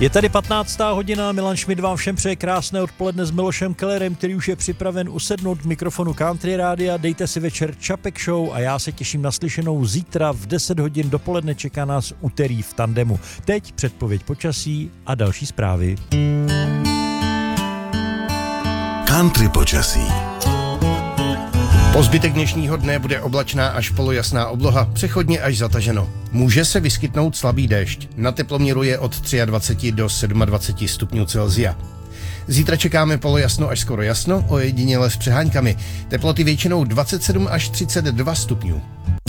Je tady 15. hodina, Milan Šmid vám všem přeje krásné odpoledne s Milošem Kellerem, který už je připraven usednout k mikrofonu Country Rádia. Dejte si večer Čapek Show a já se těším na slyšenou zítra v 10 hodin dopoledne. Čeká nás úterý v tandemu. Teď předpověď počasí a další zprávy. Country počasí. Po zbytek dnešního dne bude oblačná až polojasná obloha, přechodně až zataženo. Může se vyskytnout slabý déšť. Na teploměru je od 23 do 27 stupňů Celsia. Zítra čekáme polojasno až skoro jasno, ojediněle s přeháňkami. Teploty většinou 27 až 32 stupňů.